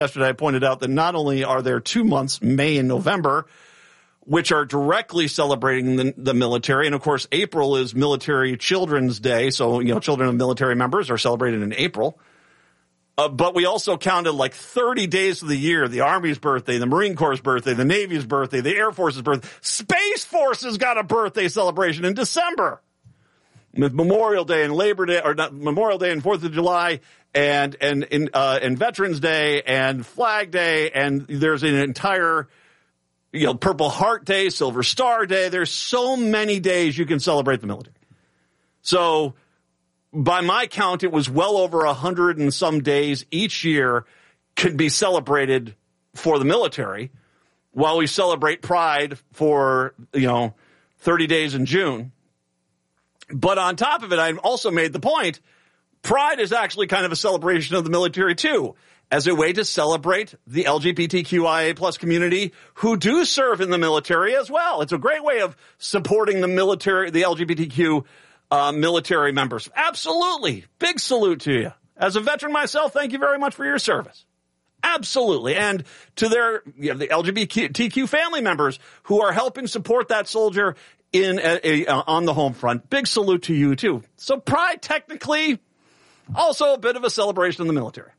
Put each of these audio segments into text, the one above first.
Yesterday, I pointed out that not only are there 2 months, May and November, which are directly celebrating the military. And, of course, April is Military Children's Day. So, children of military members are celebrated in April. But we also counted like 30 days of the year, the Army's birthday, the Marine Corps' birthday, the Navy's birthday, the Air Force's birthday. Space Force has got a birthday celebration in December. With Memorial Day and Labor Day, or not Memorial Day and 4th of July, and Veterans Day and Flag Day, and there's an entire Purple Heart Day, Silver Star Day. There's so many days you can celebrate the military. So by my count, it was well over 100 and some days each year could be celebrated for the military, while we celebrate Pride for, 30 days in June. But on top of it, I've also made the point, Pride is actually kind of a celebration of the military too, as a way to celebrate the LGBTQIA plus community who do serve in the military as well. It's a great way of supporting the military, the LGBTQ military members. Absolutely. Big salute to you. As a veteran myself, thank you very much for your service. Absolutely. And to their, the LGBTQ family members who are helping support that soldier on the home front. Big salute to you too. So Pride technically also a bit of a celebration of the military.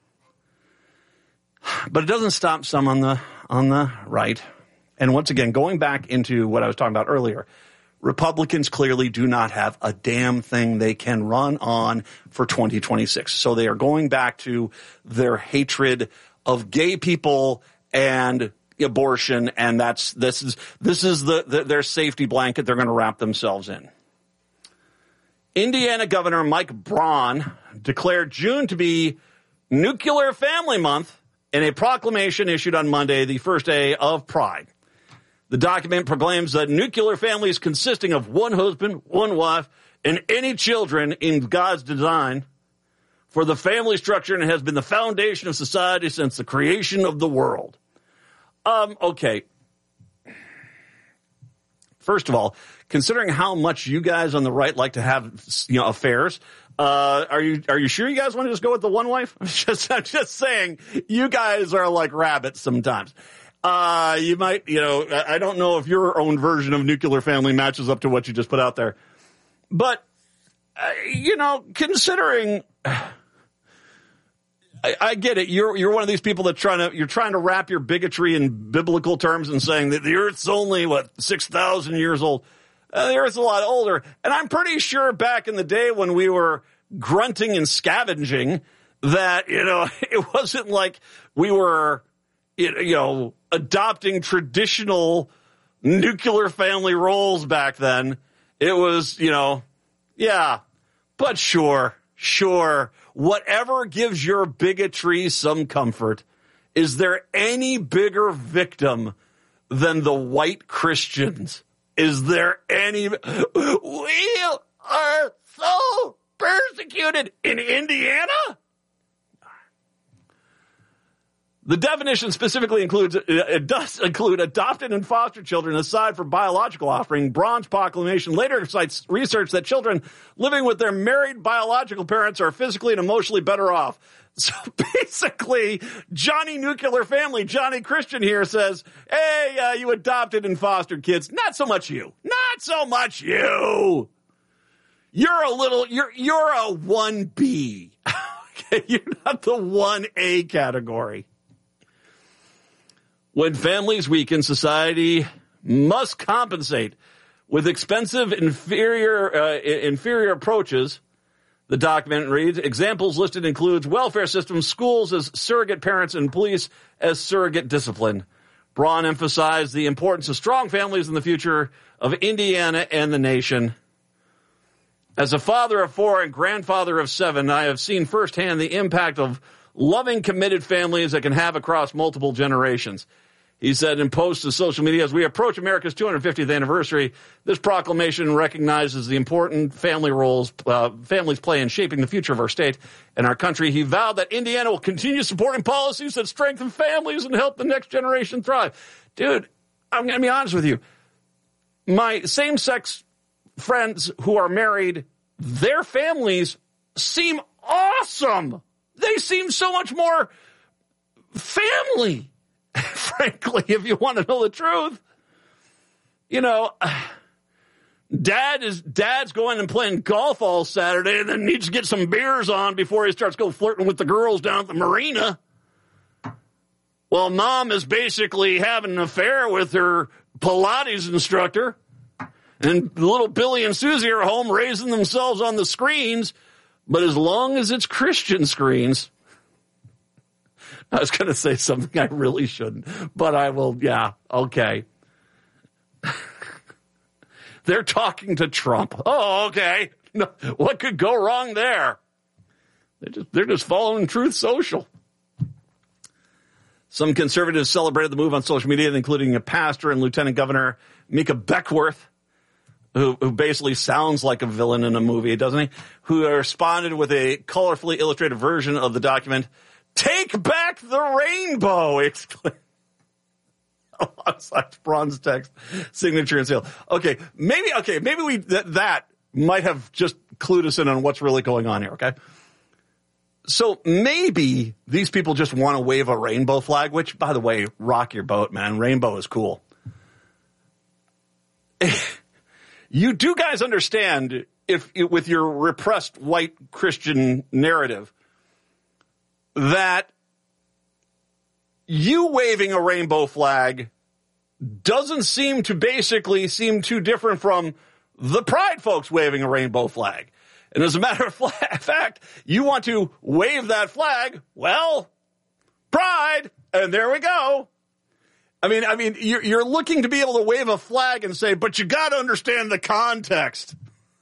But it doesn't stop some on the right. And once again, going back into what I was talking about earlier, Republicans clearly do not have a damn thing they can run on for 2026. So they are going back to their hatred of gay people and abortion, and this is their safety blanket they're going to wrap themselves in. Indiana Governor Mike Braun declared June to be Nuclear Family Month in a proclamation issued on Monday, the first day of Pride. The document proclaims that nuclear families consisting of one husband, one wife, and any children in God's design for the family structure and has been the foundation of society since the creation of the world. Okay. First of all, considering how much you guys on the right like to have, affairs, are you sure you guys want to just go with the one wife? I'm just saying, you guys are like rabbits sometimes. You might, I don't know if your own version of nuclear family matches up to what you just put out there. But, considering, I get it. You're one of these people that you're trying to wrap your bigotry in biblical terms and saying that the earth's only, 6,000 years old. The earth's a lot older. And I'm pretty sure back in the day when we were grunting and scavenging that, it wasn't like we were, adopting traditional nuclear family roles back then. It was, but sure. Whatever gives your bigotry some comfort. Is there any bigger victim than the white Christians? Is there any? We are so persecuted in Indiana? The definition specifically does include adopted and foster children aside from biological offspring. Braun's proclamation later cites research that children living with their married biological parents are physically and emotionally better off. So basically, Johnny Nuclear Family, Johnny Christian here says, hey, you adopted and fostered kids. Not so much you. Not so much you. You're a 1B. Okay, you're not the 1A category. When families weaken, society must compensate with expensive, inferior approaches. The document reads, examples listed includes welfare systems, schools as surrogate parents, and police as surrogate discipline. Braun emphasized the importance of strong families in the future of Indiana and the nation. As a father of 4 and grandfather of 7, I have seen firsthand the impact of loving, committed families that can have across multiple generations. He said in posts to social media, as we approach America's 250th anniversary, this proclamation recognizes the important family roles families play in shaping the future of our state and our country. He vowed that Indiana will continue supporting policies that strengthen families and help the next generation thrive. Dude, I'm going to be honest with you. My same-sex friends who are married, their families seem awesome. They seem so much more family, frankly, if you want to know the truth. You know, Dad's going and playing golf all Saturday and then needs to get some beers on before he starts flirting with the girls down at the marina. Well, Mom is basically having an affair with her Pilates instructor. And little Billy and Susie are home raising themselves on the screens. But as long as it's Christian screens, I was going to say something I really shouldn't, but I will. Yeah, okay. They're talking to Trump. Oh, okay. No, what could go wrong there? They're just following Truth Social. Some conservatives celebrated the move on social media, including a pastor and Lieutenant Governor Mika Beckworth, who basically sounds like a villain in a movie, doesn't he? Who responded with a colorfully illustrated version of the document. Take back the rainbow! Exclaim. Alongside bronze text, signature and seal. Okay, maybe we that might have just clued us in on what's really going on here. Okay. So maybe these people just want to wave a rainbow flag, which, by the way, rock your boat, man. Rainbow is cool. You do guys understand if with your repressed white Christian narrative that you waving a rainbow flag doesn't seem too different from the Pride folks waving a rainbow flag. And as a matter of fact, you want to wave that flag, well, Pride, and there we go. I mean, you're looking to be able to wave a flag and say, but you got to understand the context.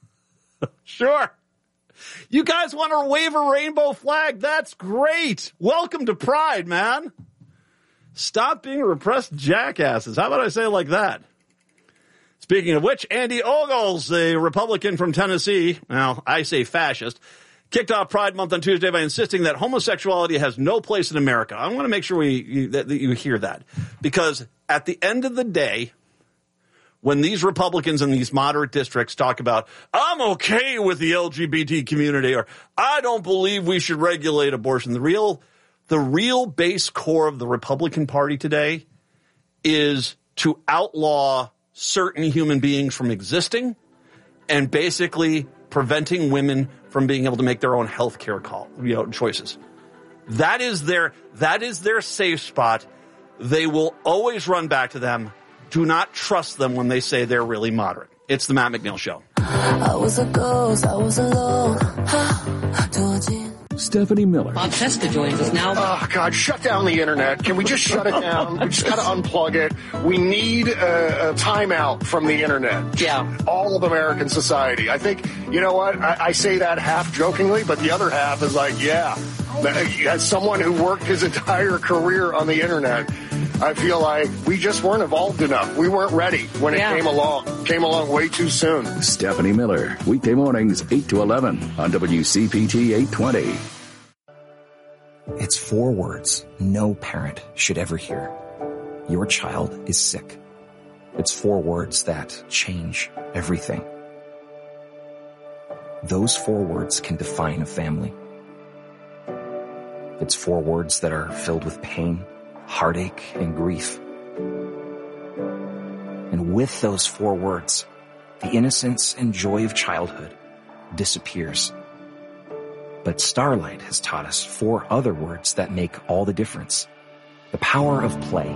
Sure. You guys want to wave a rainbow flag? That's great. Welcome to Pride, man. Stop being repressed jackasses. How about I say it like that? Speaking of which, Andy Ogles, a Republican from Tennessee, now I say fascist, kicked off Pride Month on Tuesday by insisting that homosexuality has no place in America. I want to make sure that you hear that. Because at the end of the day, when these Republicans in these moderate districts talk about, I'm okay with the LGBT community, or I don't believe we should regulate abortion, the real base core of the Republican Party today is to outlaw certain human beings from existing and basically preventing women from being able to make their own health care choices. That is their safe spot. They will always run back to them. Do not trust them when they say they're really moderate. It's the Matt McNeil Show. I was a ghost, I was alone. Stephanie Miller. Bob Cesca joins us now. Oh, God, shut down the internet. Can we just shut it down? We just got to unplug it. We need a timeout from the internet. Yeah. All of American society. I think, you know what? I say that half jokingly, but the other half is like, yeah. As someone who worked his entire career on the internet, I feel like we just weren't evolved enough. We weren't ready when it came along. Came along way too soon. Stephanie Miller, weekday mornings, 8 to 11 on WCPT 820. It's 4 words no parent should ever hear. Your child is sick. It's 4 words that change everything. Those 4 words can define a family. It's 4 words that are filled with pain, heartache, and grief. And with those 4 words, the innocence and joy of childhood disappears. But Starlight has taught us 4 other words that make all the difference. The power of play.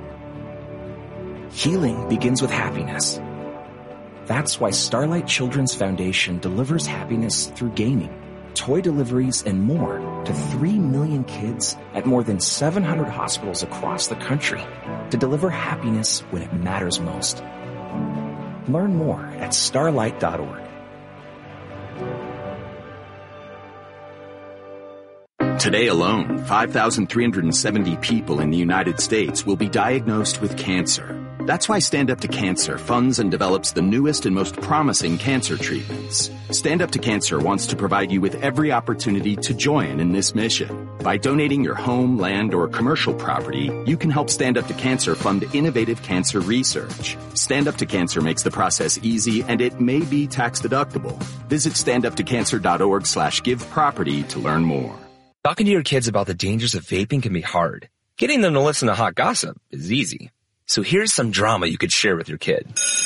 Healing begins with happiness. That's why Starlight Children's Foundation delivers happiness through gaming, toy deliveries, and more to 3 million kids at more than 700 hospitals across the country to deliver happiness when it matters most. Learn more at starlight.org. Today alone, 5,370 people in the United States will be diagnosed with cancer. That's why Stand Up to Cancer funds and develops the newest and most promising cancer treatments. Stand Up to Cancer wants to provide you with every opportunity to join in this mission. By donating your home, land, or commercial property, you can help Stand Up to Cancer fund innovative cancer research. Stand Up to Cancer makes the process easy, and it may be tax deductible. Visit standuptocancer.org/giveproperty to learn more. Talking to your kids about the dangers of vaping can be hard. Getting them to listen to hot gossip is easy. So here's some drama you could share with your kid.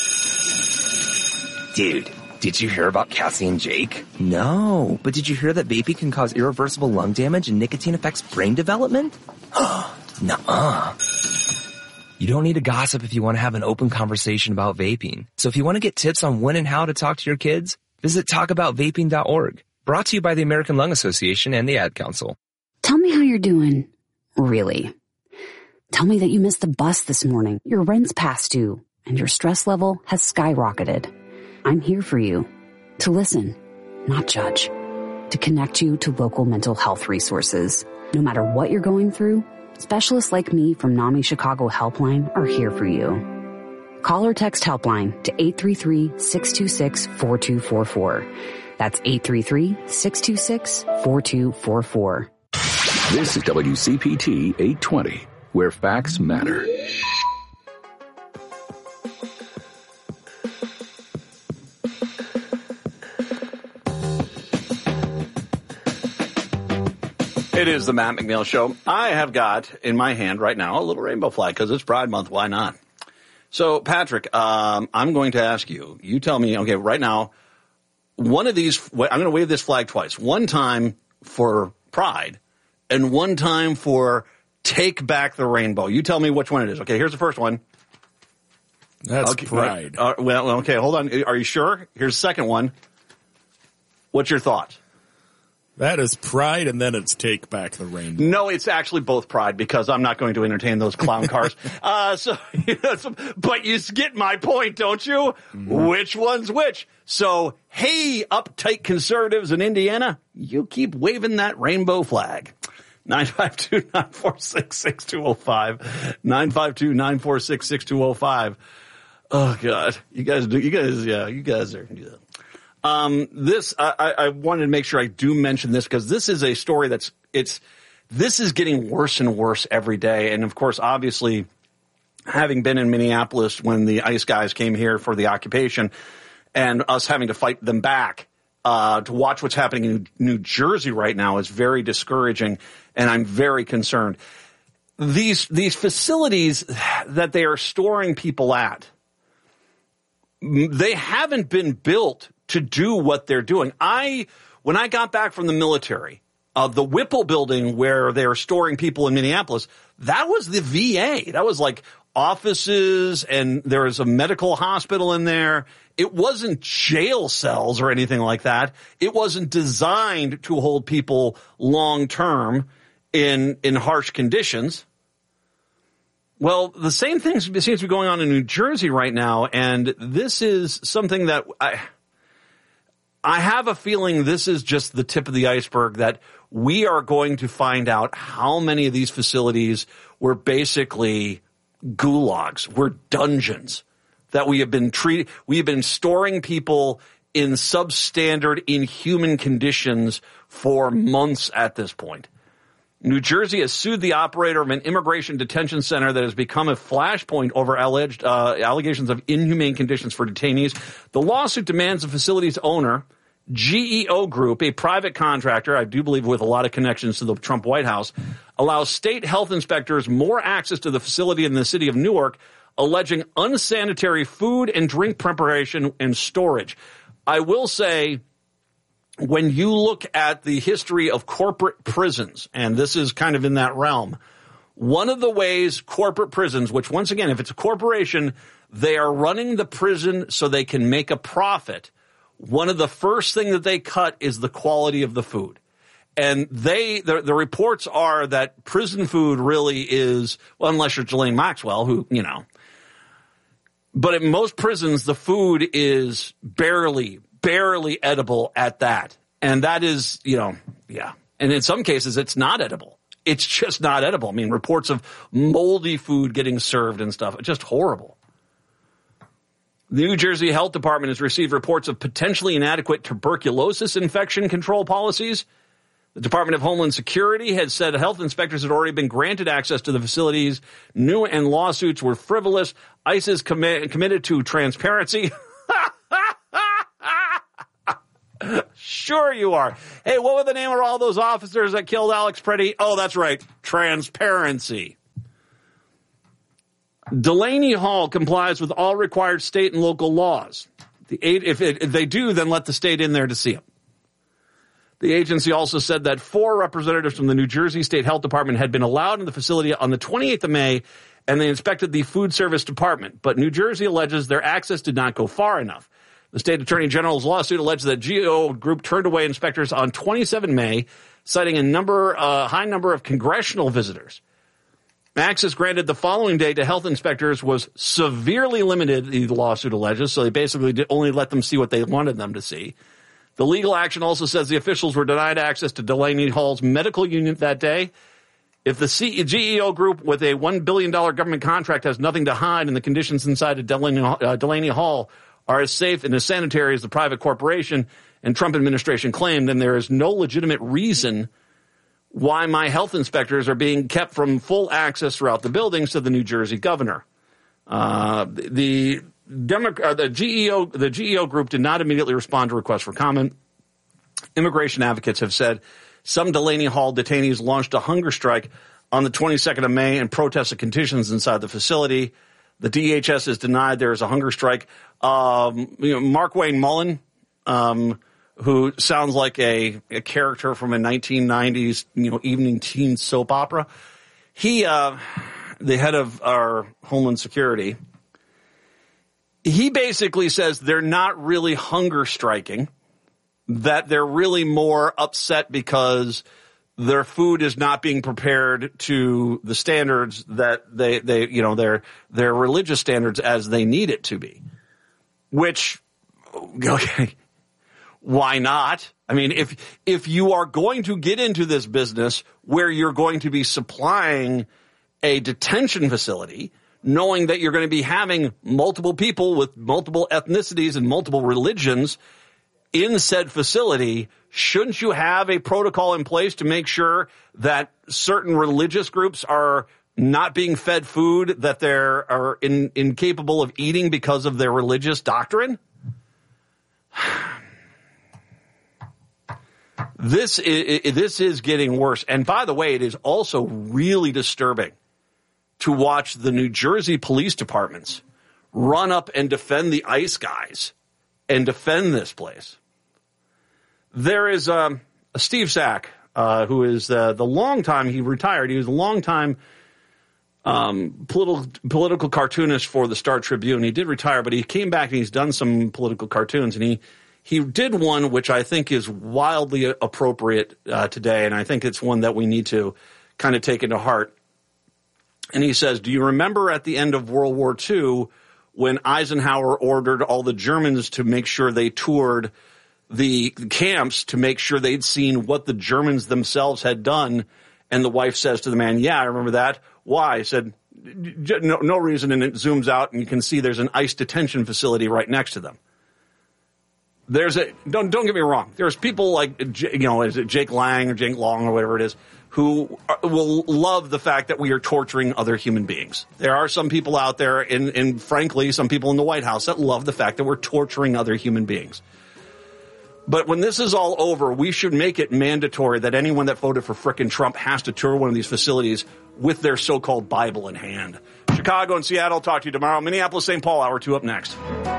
Dude, did you hear about Cassie and Jake? No, but did you hear that vaping can cause irreversible lung damage and nicotine affects brain development? Nuh-uh. You don't need to gossip if you want to have an open conversation about vaping. So if you want to get tips on when and how to talk to your kids, visit talkaboutvaping.org. Brought to you by the American Lung Association and the Ad Council. Tell me how you're doing. Really. Tell me that you missed the bus this morning, your rent's past due, and your stress level has skyrocketed. I'm here for you. To listen, not judge. To connect you to local mental health resources. No matter what you're going through, specialists like me from NAMI Chicago Helpline are here for you. Call or text Helpline to 833-626-4244. That's 833-626-4244. This is WCPT 820, where facts matter. It is the Matt McNeil Show. I have got in my hand right now a little rainbow flag because it's Pride Month. Why not? So, Patrick, I'm going to ask you. You tell me, okay, right now, one of these, I'm going to wave this flag twice. One time for Pride and one time for Take Back the Rainbow. You tell me which one it is. Okay, here's the first one. That's okay, Pride. Well, okay, hold on. Are you sure? Here's the second one. What's your thought? That is Pride, and then it's Take Back the Rainbow. No, it's actually both Pride because I'm not going to entertain those clown cars. But you get my point, don't you? Mm-hmm. Which one's which? So, hey, uptight conservatives in Indiana, you keep waving that rainbow flag. 952-946-6205. 952-946-6205. Oh God, you guys are. I wanted to make sure I do mention this because this is a story this is getting worse and worse every day. And of course, obviously, having been in Minneapolis when the ICE guys came here for the occupation and us having to fight them back, to watch what's happening in New Jersey right now is very discouraging. And I'm very concerned. These facilities that they are storing people at, they haven't been built to do what they're doing. When I got back from the military, the Whipple building where they're storing people in Minneapolis, that was the VA. That was like offices, and there was a medical hospital in there. It wasn't jail cells or anything like that. It wasn't designed to hold people long term in harsh conditions. Well, the same thing seems to be going on in New Jersey right now, and this is something that I have a feeling this is just the tip of the iceberg, that we are going to find out how many of these facilities were basically gulags, were dungeons, that we have been storing people in substandard, inhuman conditions for months at this point. New Jersey has sued the operator of an immigration detention center that has become a flashpoint over alleged allegations of inhumane conditions for detainees. The lawsuit demands the facility's owner, GEO Group, a private contractor, I do believe with a lot of connections to the Trump White House, allows state health inspectors more access to the facility in the city of Newark, alleging unsanitary food and drink preparation and storage. I will say, when you look at the history of corporate prisons, and this is kind of in that realm, one of the ways corporate prisons, which once again, if it's a corporation, they are running the prison so they can make a profit. One of the first thing that they cut is the quality of the food. And the reports are that prison food really is, well, unless you're Ghislaine Maxwell, who, but in most prisons, the food is barely edible at that. And that is, yeah. And in some cases, it's not edible. It's just not edible. I mean, reports of moldy food getting served and stuff. Just horrible. The New Jersey Health Department has received reports of potentially inadequate tuberculosis infection control policies. The Department of Homeland Security has said health inspectors had already been granted access to the facilities. New and lawsuits were frivolous. ICE is committed to transparency. Sure you are. Hey, what was the name of all those officers that killed Alex Preddy? Oh, that's right. Transparency. Delaney Hall complies with all required state and local laws. If they do, then let the state in there to see them. The agency also said that 4 representatives from the New Jersey State Health Department had been allowed in the facility on the 28th of May, and they inspected the food service department. But New Jersey alleges their access did not go far enough. The state attorney general's lawsuit alleged that GEO Group turned away inspectors on 27 May, citing a high number of congressional visitors. Access granted the following day to health inspectors was severely limited, the lawsuit alleges, so they basically only let them see what they wanted them to see. The legal action also says the officials were denied access to Delaney Hall's medical unit that day. If the GEO Group with a $1 billion government contract has nothing to hide and the conditions inside of Delaney Hall are as safe and as sanitary as the private corporation and Trump administration claimed, then there is no legitimate reason why my health inspectors are being kept from full access throughout the building, said the New Jersey governor. The GEO Group did not immediately respond to requests for comment. Immigration advocates have said some Delaney Hall detainees launched a hunger strike on the 22nd of May in protest of conditions inside the facility. The DHS has denied there is a hunger strike. Mark Wayne Mullen, who sounds like a character from a 1990s, evening teen soap opera. He, the head of our Homeland Security, he basically says they're not really hunger striking, that they're really more upset because their food is not being prepared to the standards that their religious standards as they need it to be. Which, okay, why not? I mean, if you are going to get into this business where you're going to be supplying a detention facility, knowing that you're going to be having multiple people with multiple ethnicities and multiple religions in said facility, shouldn't you have a protocol in place to make sure that certain religious groups are not being fed food that they're incapable of eating because of their religious doctrine? This is getting worse. And by the way, it is also really disturbing to watch the New Jersey police departments run up and defend the ICE guys and defend this place. There is Steve Sack, who is the longtime, he retired, he was a longtime political cartoonist for the Star Tribune. He did retire, but he came back and he's done some political cartoons, and he did one which I think is wildly appropriate today, and I think it's one that we need to kind of take into heart. And he says, do you remember at the end of World War II when Eisenhower ordered all the Germans to make sure they toured the camps to make sure they'd seen what the Germans themselves had done? And the wife says to the man, yeah, I remember that. Why? He said, no reason. And it zooms out and you can see there's an ICE detention facility right next to them. Don't get me wrong. There's people like, is it Jake Lang or Jake Long or whatever it is, who will love the fact that we are torturing other human beings. There are some people out there, and frankly, some people in the White House that love the fact that we're torturing other human beings. But when this is all over, we should make it mandatory that anyone that voted for frickin' Trump has to tour one of these facilities with their so-called Bible in hand. Chicago and Seattle, talk to you tomorrow. Minneapolis, St. Paul, Hour 2 up next.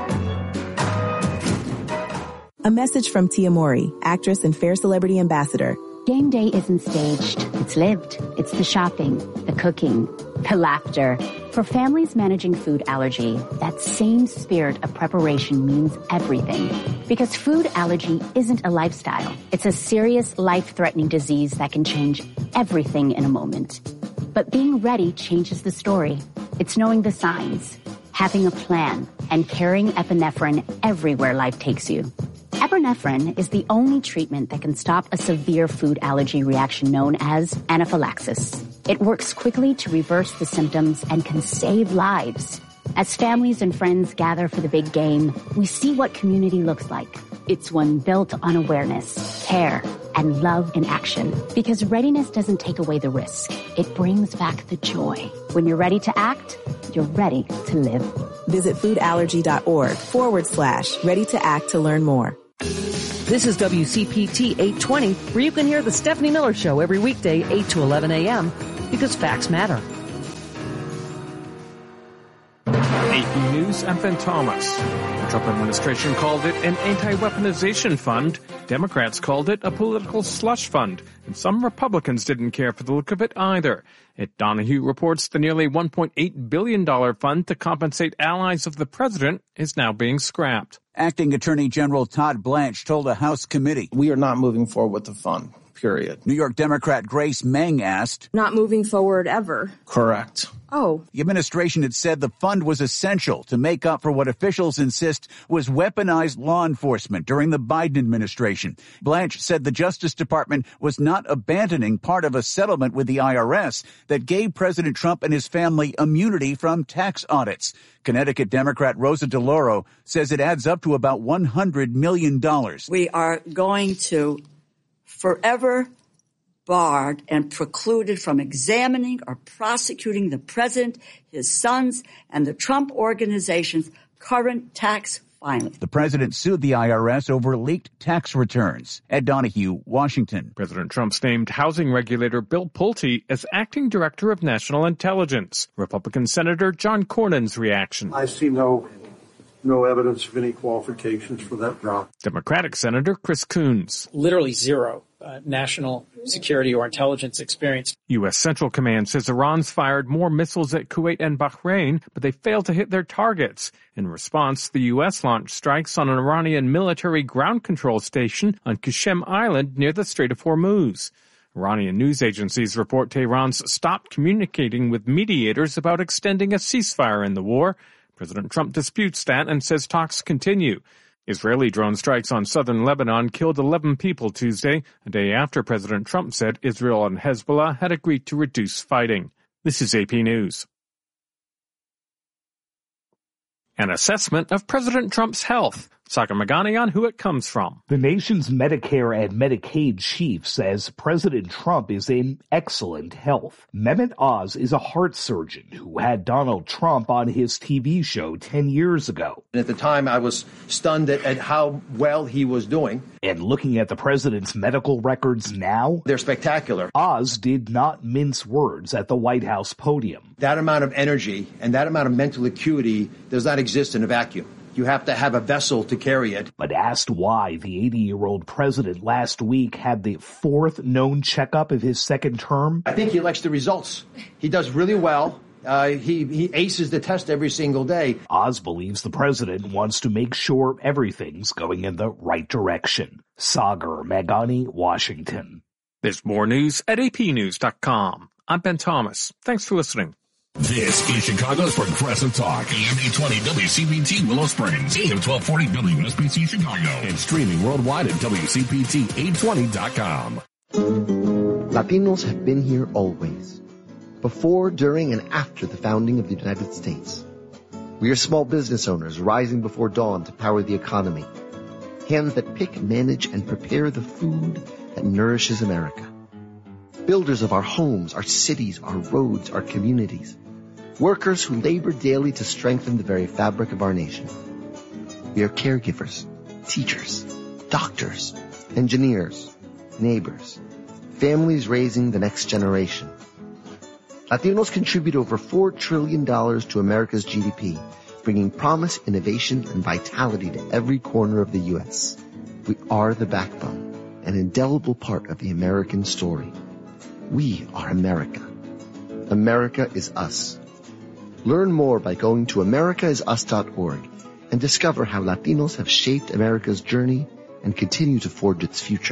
A message from Tia Mowry, actress and Fair Celebrity Ambassador. Game day isn't staged. It's lived. It's the shopping, the cooking, the laughter. For families managing food allergy, that same spirit of preparation means everything. Because food allergy isn't a lifestyle. It's a serious, life-threatening disease that can change everything in a moment. But being ready changes the story. It's knowing the signs, having a plan, and carrying epinephrine everywhere life takes you. Epinephrine is the only treatment that can stop a severe food allergy reaction known as anaphylaxis. It works quickly to reverse the symptoms and can save lives. As families and friends gather for the big game, we see what community looks like. It's one built on awareness, care, and love in action. Because readiness doesn't take away the risk. It brings back the joy. When you're ready to act, you're ready to live. Visit foodallergy.org/ready to act to learn more. This is WCPT 820, where you can hear the Stephanie Miller Show every weekday, 8 to 11 a.m., because facts matter. AP News, I'm Ben Thomas. The Trump administration called it an anti-weaponization fund. Democrats called it a political slush fund. And some Republicans didn't care for the look of it either. Ed Donahue reports the nearly $1.8 billion fund to compensate allies of the president is now being scrapped. Acting Attorney General Todd Blanche told a House committee, "We are not moving forward with the fund, period." New York Democrat Grace Meng asked, "Not moving forward ever?" "Correct." Oh. The administration had said the fund was essential to make up for what officials insist was weaponized law enforcement during the Biden administration. Blanche said the Justice Department was not abandoning part of a settlement with the IRS that gave President Trump and his family immunity from tax audits. Connecticut Democrat Rosa DeLauro says it adds up to about $100 million. We are going to forever barred and precluded from examining or prosecuting the president, his sons, and the Trump organization's current tax filings." The president sued the IRS over leaked tax returns. Ed Donahue, Washington. President Trump's named housing regulator Bill Pulte as acting director of national intelligence. Republican Senator John Cornyn's reaction. "I see no evidence of any qualifications for that job." Democratic Senator Chris Coons. "Literally zero national security or intelligence experience." U.S. Central Command says Iran's fired more missiles at Kuwait and Bahrain, but they failed to hit their targets. In response, the U.S. launched strikes on an Iranian military ground control station on Qasem Island near the Strait of Hormuz. Iranian news agencies report Tehran's stopped communicating with mediators about extending a ceasefire in the war. President Trump disputes that and says talks continue. Israeli drone strikes on southern Lebanon killed 11 people Tuesday, a day after President Trump said Israel and Hezbollah had agreed to reduce fighting. This is AP News. An assessment of President Trump's health. Sagar Meghani on who it comes from. The nation's Medicare and Medicaid chief says President Trump is in excellent health. Mehmet Oz is a heart surgeon who had Donald Trump on his TV show 10 years ago. At the time, I was stunned at how well he was doing. And looking at the president's medical records now, they're spectacular. Oz did not mince words at the White House podium. That amount of energy and that amount of mental acuity does not exist in a vacuum. You have to have a vessel to carry it. But asked why the 80-year-old president last week had the fourth known checkup of his second term. I think he likes the results. He does really well. He aces the test every single day. Oz believes the president wants to make sure everything's going in the right direction. Sagar Meghani, Washington. There's more news at apnews.com. I'm Ben Thomas. Thanks for listening. This is Chicago's Progressive Talk, AM 820 WCPT Willow Springs, AM 1240 WSBC Chicago, and streaming worldwide at WCPT820.com. Latinos have been here always, before, during, and after the founding of the United States. We are small business owners rising before dawn to power the economy, hands that pick, manage, and prepare the food that nourishes America. Builders of our homes, our cities, our roads, our communities. Workers who labor daily to strengthen the very fabric of our nation. We are caregivers, teachers, doctors, engineers, neighbors, families raising the next generation. Latinos contribute over $4 trillion to America's GDP, bringing promise, innovation, and vitality to every corner of the U.S. We are the backbone, an indelible part of the American story. We are America. America is us. Learn more by going to americaisus.org and discover how Latinos have shaped America's journey and continue to forge its future.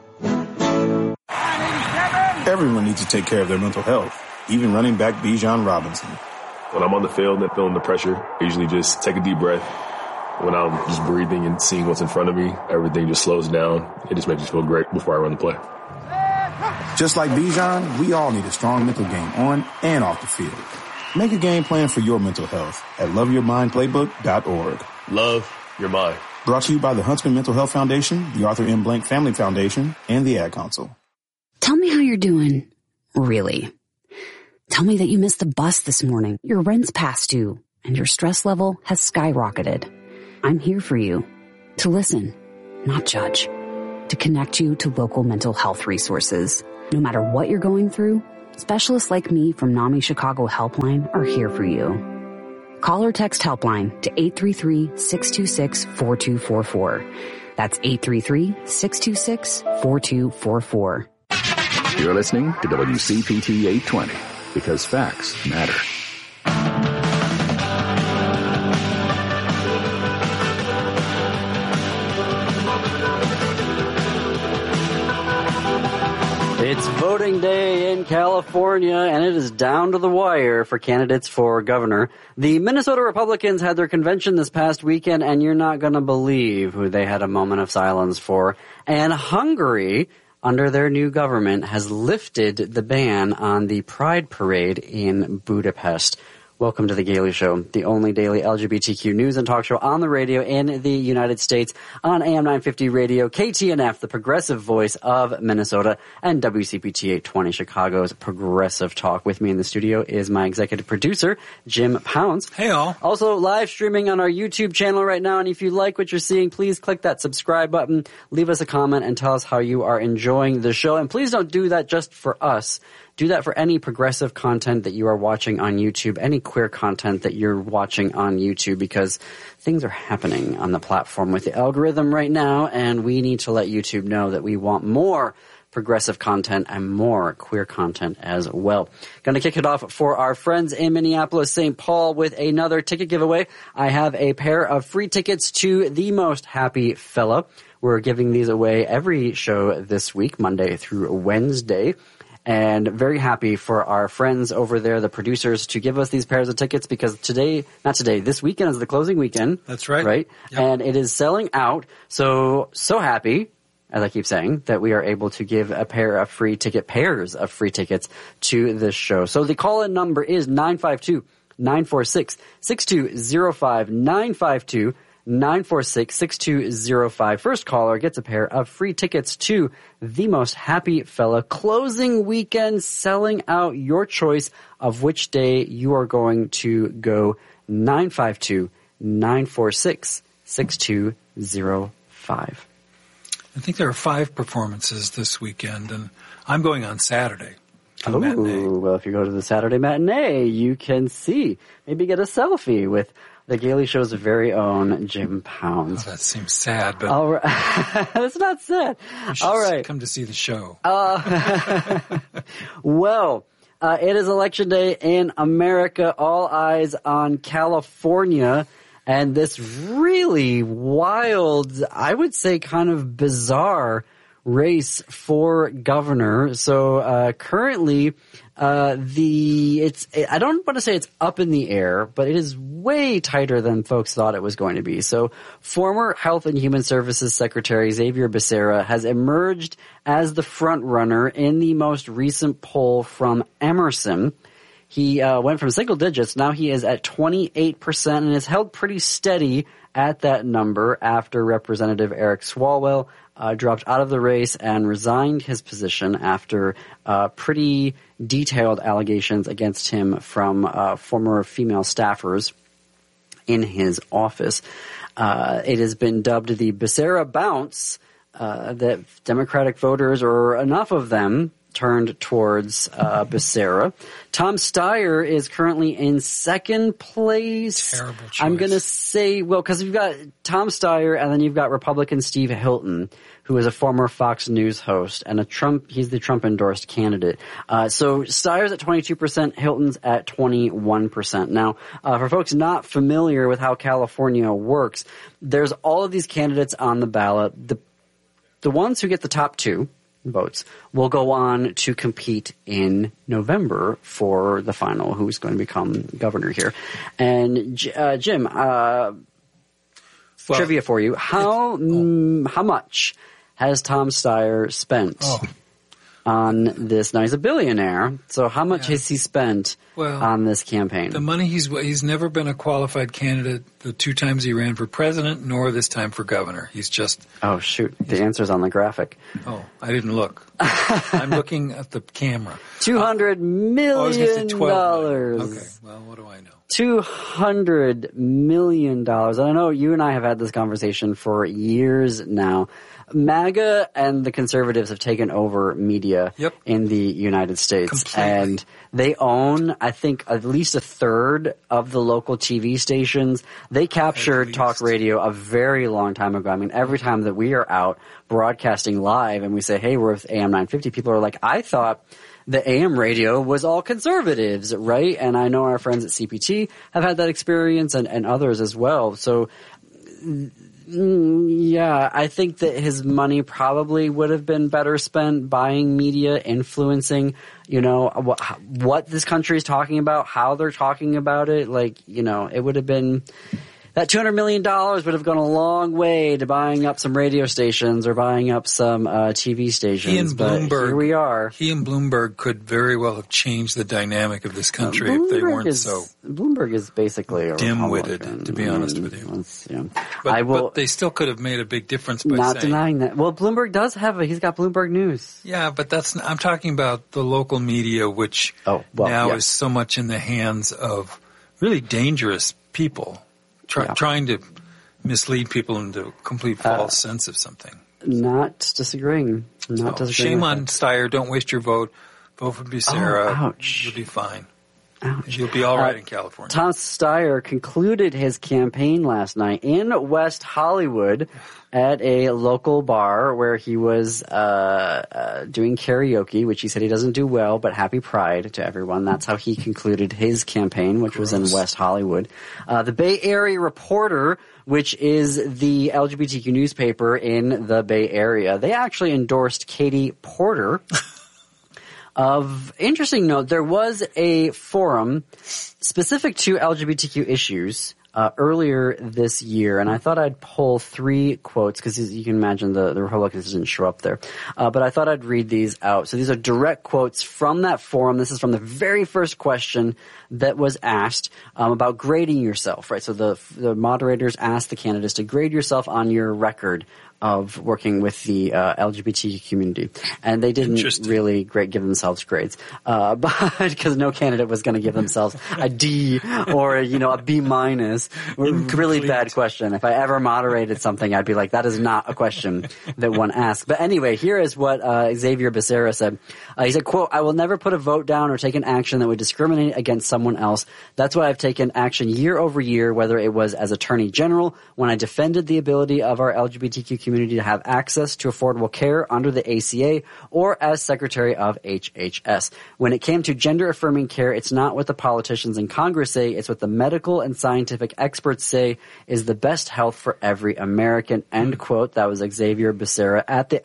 Everyone needs to take care of their mental health, even running back Bijan Robinson. When I'm on the field and feeling the pressure, I usually just take a deep breath. When I'm just breathing and seeing what's in front of me, everything just slows down. It just makes me feel great before I run the play. Just like Bijan, we all need a strong mental game on and off the field. Make a game plan for your mental health at loveyourmindplaybook.org. Love your mind. Brought to you by the Huntsman Mental Health Foundation, the Arthur M. Blank Family Foundation, and the Ad Council. Tell me how you're doing. Really. Tell me that you missed the bus this morning, your rent's past due, and your stress level has skyrocketed. I'm here for you. To listen, not judge. To connect you to local mental health resources. No matter what you're going through, specialists like me from NAMI Chicago Helpline are here for you. Call or text Helpline to 833-626-4244. That's 833-626-4244. You're listening to WCPT 820 because facts matter. It's voting day in California, and it is down to the wire for candidates for governor. The Minnesota Republicans had their convention this past weekend, and you're not going to believe who they had a moment of silence for. And Hungary, under their new government, has lifted the ban on the Pride Parade in Budapest. Welcome to The Gailey Show, the only daily LGBTQ news and talk show on the radio in the United States, on AM 950 radio, KTNF, the progressive voice of Minnesota, and WCPT 820, Chicago's progressive talk. With me in the studio is my executive producer, Jim Pounds. Hey, all. Also live streaming on our YouTube channel right now, and if you like what you're seeing, please click that subscribe button, leave us a comment, and tell us how you are enjoying the show. And please don't do that just for us. Do that for any progressive content that you are watching on YouTube, any queer content that you're watching on YouTube, because things are happening on the platform with the algorithm right now, and we need to let YouTube know that we want more progressive content and more queer content as well. Going to kick it off for our friends in Minneapolis, St. Paul with another ticket giveaway. I have a pair of free tickets to The Most Happy Fella. We're giving these away every show this week, Monday through Wednesday. And very happy for our friends over there, the producers, to give us these pairs of tickets because this weekend is the closing weekend. That's right. Right? Yep. And it is selling out. So happy, as I keep saying, that we are able to give a pairs of free tickets to this show. So the call-in number is 952-946-6205, 946-6205. First caller gets a pair of free tickets to The Most Happy Fella. Closing weekend, selling out. Your choice of which day you are going to go. 952-946-6205. I think there are 5 performances this weekend, and I'm going on Saturday. Oh, well, if you go to the Saturday matinee, you can see, maybe get a selfie with The Gailey Show's very own Jim Pounds. Oh, that seems sad, but all right. That's not sad. You should all right, come to see the show. Well, it is Election Day in America. All eyes on California, and this really wild, I would say, kind of bizarre race for governor. So currently, I don't want to say it's up in the air, but it is way tighter than folks thought it was going to be. So former Health and Human Services Secretary Xavier Becerra has emerged as the front runner in the most recent poll from Emerson. He went from single digits. Now he is at 28% and has held pretty steady at that number after Representative Eric Swalwell dropped out of the race and resigned his position after pretty detailed allegations against him from former female staffers in his office. It has been dubbed the Becerra bounce, that Democratic voters, or enough of them, turned towards Becerra. Tom Steyer is currently in second place. Terrible choice. I'm going to say, well, because you've got Tom Steyer and then you've got Republican Steve Hilton, who is a former Fox News host and he's the Trump-endorsed candidate. So Steyer's at 22%, Hilton's at 21%. Now, for folks not familiar with how California works, there's all of these candidates on the ballot. The ones who get the top 2 votes will go on to compete in November for the final who's going to become governor here. And Jim, trivia for you. How much has Tom Steyer spent on this? Now, he's a billionaire, so how much has he spent on this campaign? The money he's never been a qualified candidate the 2 times he ran for president, nor this time for governor. He's just... Oh, shoot. The answer's on the graphic. Oh, I didn't look. I'm looking at the camera. $200 million. I was going to say $12 million. Okay, well, what do I know? $200 million. And I know you and I have had this conversation for years now. MAGA and the conservatives have taken over media in the United States. Completely. And they own, I think, at least a third of the local TV stations. They captured talk radio a very long time ago. I mean, every time that we are out broadcasting live and we say, hey, we're with AM 950, people are like, I thought the AM radio was all conservatives, right? And I know our friends at CPT have had that experience and others as well. So, yeah, I think that his money probably would have been better spent buying media, influencing, what this country is talking about, how they're talking about it. Like, it would have been that $200 million would have gone a long way to buying up some radio stations or buying up some TV stations. But here we are. He and Bloomberg could very well have changed the dynamic of this country if they weren't so. Bloomberg is basically a dim-witted, to be honest with you. Yeah. But they still could have made a big difference by not denying that. Well, Bloomberg does have he's got Bloomberg News. Yeah, but I'm talking about the local media, which is so much in the hands of really dangerous people. Trying to mislead people into a complete false sense of something. Not disagreeing. Shame on Steyer. Don't waste your vote. Vote for Becerra. Oh, ouch. You'll be fine. Ouch. You'll be all right in California. Tom Steyer concluded his campaign last night in West Hollywood at a local bar where he was doing karaoke, which he said he doesn't do well, but happy Pride to everyone. That's how he concluded his campaign, which was in West Hollywood. The Bay Area Reporter, which is the LGBTQ newspaper in the Bay Area, they actually endorsed Katie Porter. Of interesting note, there was a forum specific to LGBTQ issues earlier this year, and I thought I'd pull 3 quotes because you can imagine the Republicans didn't show up there. But I thought I'd read these out. So these are direct quotes from that forum. This is from the very first question that was asked about grading yourself, right? So the moderators asked the candidates to grade yourself on your record of working with the LGBTQ community. And they didn't really give themselves grades. But because no candidate was going to give themselves a D or, a B minus. Really bad question. If I ever moderated something, I'd be like, that is not a question that one asks. But anyway, here is what Xavier Becerra said. He said, quote, I will never put a vote down or take an action that would discriminate against someone else. That's why I've taken action year over year, whether it was as Attorney General, when I defended the ability of our LGBTQ community to have access to affordable care under the ACA, or as Secretary of HHS. When it came to gender-affirming care, it's not what the politicians in Congress say, it's what the medical and scientific experts say is the best health for every American, end quote. That was Xavier Becerra at the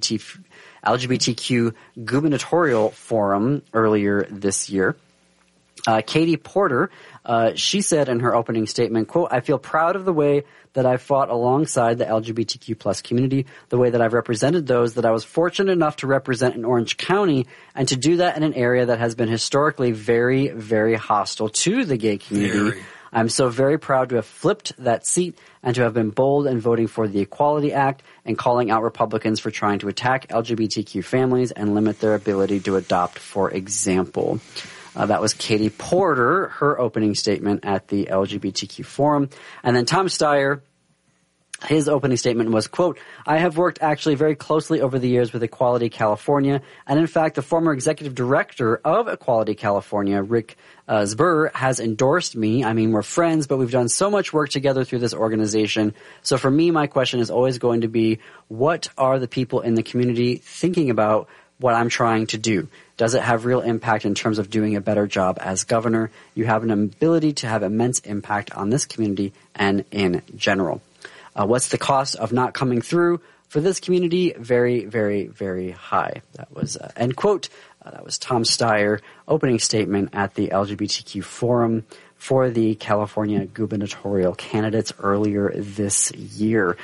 LGBTQ gubernatorial forum earlier this year. Katie Porter, she said in her opening statement, quote, I feel proud of the way that I fought alongside the LGBTQ plus community, the way that I've represented those that I was fortunate enough to represent in Orange County, and to do that in an area that has been historically very, very hostile to the gay community. I'm so very proud to have flipped that seat and to have been bold in voting for the Equality Act and calling out Republicans for trying to attack LGBTQ families and limit their ability to adopt, for example. That was Katie Porter, her opening statement at the LGBTQ forum. And then Tom Steyer, his opening statement was, quote, I have worked actually very closely over the years with Equality California. And in fact, the former executive director of Equality California, Rick Zber, has endorsed me. I mean, we're friends, but we've done so much work together through this organization. So for me, my question is always going to be, what are the people in the community thinking about what I'm trying to do? Does it have real impact in terms of doing a better job as governor? You have an ability to have immense impact on this community and in general. What's the cost of not coming through for this community? Very, very, very high. That was, end quote. That was Tom Steyer, opening statement at the LGBTQ forum for the California gubernatorial candidates earlier this year.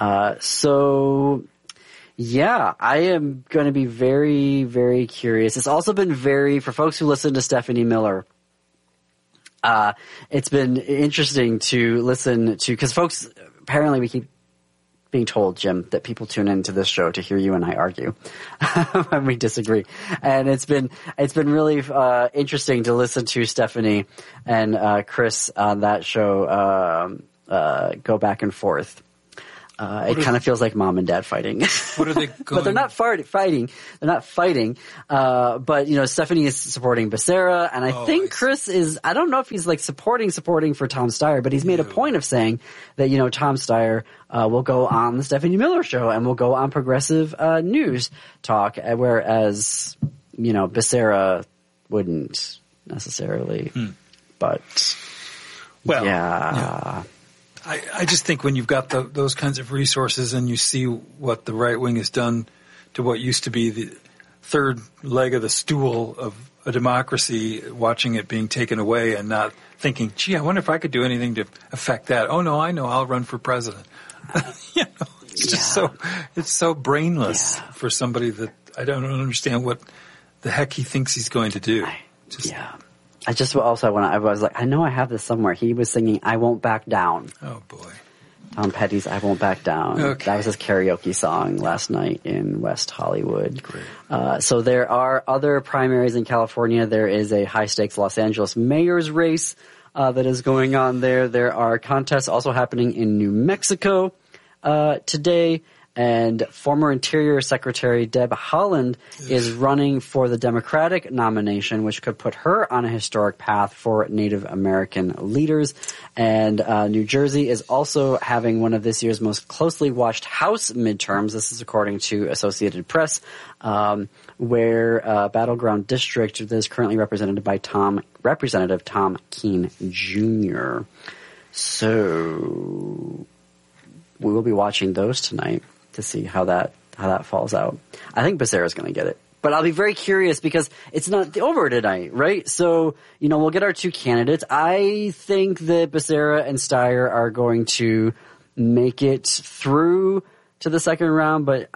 Yeah, I am going to be very, very curious. It's also been for folks who listen to Stephanie Miller, it's been interesting to listen to, because folks, apparently we keep being told, Jim, that people tune into this show to hear you and I argue when we disagree. And it's been really interesting to listen to Stephanie and Chris on that show go back and forth. It kind of feels like mom and dad fighting. What are they going? But they're not fighting. They're not fighting. But Stephanie is supporting Becerra, and I think Chris is. I don't know if he's like supporting for Tom Steyer, but he's made a point of saying that Tom Steyer will go on the Stephanie Miller Show and will go on Progressive News Talk, whereas Becerra wouldn't necessarily. But yeah. I just think when you've got those kinds of resources and you see what the right wing has done to what used to be the third leg of the stool of a democracy, watching it being taken away and not thinking, gee, I wonder if I could do anything to affect that. Oh, no, I know. I'll run for president. It's so brainless for somebody that I don't understand what the heck he thinks he's going to do. I was like, I know I have this somewhere. He was singing I Won't Back Down. Oh, boy. Tom Petty's I Won't Back Down. Okay. That was his karaoke song last night in West Hollywood. So there are other primaries in California. There is a high-stakes Los Angeles mayor's race that is going on there. There are contests also happening in New Mexico today. And former Interior Secretary Deb Haaland is running for the Democratic nomination, which could put her on a historic path for Native American leaders. And New Jersey is also having one of this year's most closely watched House midterms. This is according to Associated Press, where Battleground District is currently represented by Representative Tom Keene Jr. So we will be watching those tonight to see how that falls out. I think Becerra's going to get it. But I'll be very curious because it's not over tonight, right? So, we'll get our two candidates. I think that Becerra and Steyer are going to make it through to the second round, but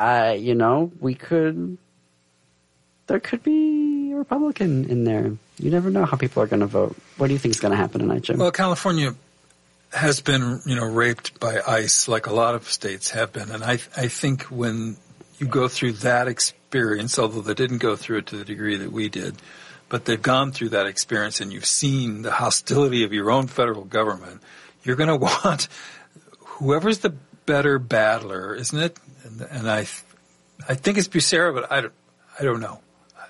there could be a Republican in there. You never know how people are going to vote. What do you think is going to happen tonight, Jim? Well, California has been, raped by ICE like a lot of states have been. And I think when you go through that experience, although they didn't go through it to the degree that we did, but they've gone through that experience and you've seen the hostility of your own federal government, you're going to want whoever's the better battler, isn't it? And I think it's Becerra, but I don't know.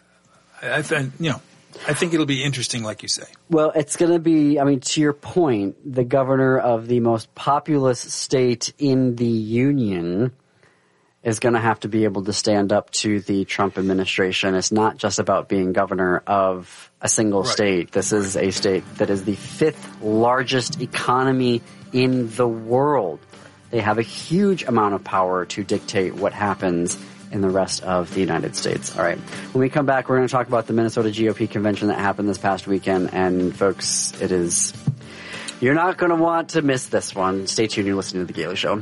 I think it'll be interesting, like you say. Well, it's going to be, to your point, the governor of the most populous state in the union is going to have to be able to stand up to the Trump administration. It's not just about being governor of a single state. This is a state that is the fifth largest economy in the world. They have a huge amount of power to dictate what happens in the rest of the United States. All right. When we come back, we're going to talk about the Minnesota GOP convention that happened this past weekend. And folks, you're not going to want to miss this one. Stay tuned. You're listening to The Gailey Show.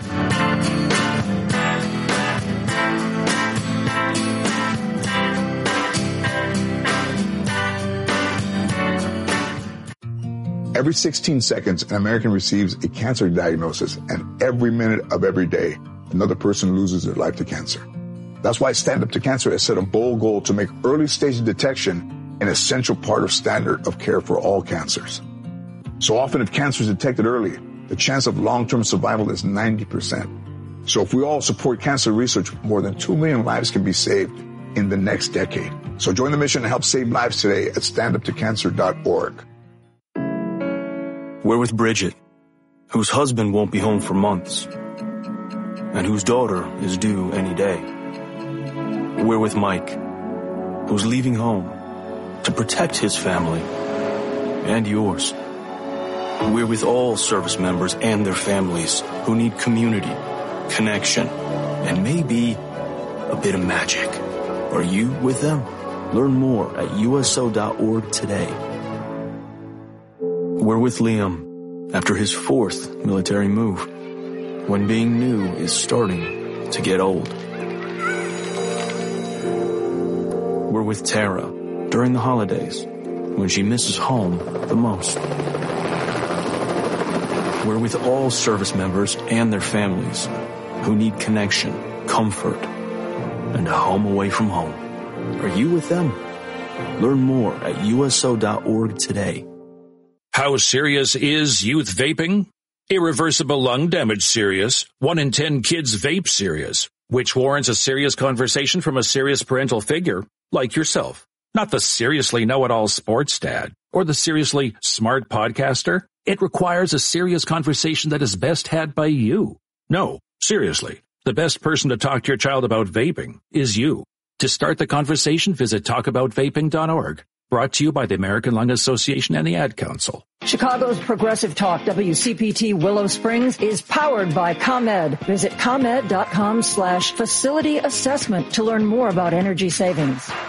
Every 16 seconds, an American receives a cancer diagnosis, and every minute of every day, another person loses their life to cancer. That's why Stand Up to Cancer has set a bold goal to make early stage detection an essential part of standard of care for all cancers. So often, if cancer is detected early, the chance of long-term survival is 90%. So if we all support cancer research, more than 2 million lives can be saved in the next decade. So join the mission to help save lives today at standuptocancer.org. We're with Bridget, whose husband won't be home for months, and whose daughter is due any day. We're with Mike, who's leaving home to protect his family and yours. We're with all service members and their families who need community, connection, and maybe a bit of magic. Are you with them? Learn more at USO.org today. We're with Liam after his 4th military move, when being new is starting to get old. We're with Tara during the holidays, when she misses home the most. We're with all service members and their families who need connection, comfort, and a home away from home. Are you with them? Learn more at USO.org today. How serious is youth vaping? Irreversible lung damage serious. 1 in 10 kids vape serious, which warrants a serious conversation from a serious parental figure like yourself. Not the seriously know-it-all sports dad or the seriously smart podcaster. It requires a serious conversation that is best had by you. No, seriously, the best person to talk to your child about vaping is you. To start the conversation, visit talkaboutvaping.org. Brought to you by the American Lung Association and the Ad Council. Chicago's Progressive Talk, WCPT Willow Springs, is powered by ComEd. Visit ComEd.com/facility assessment to learn more about energy savings.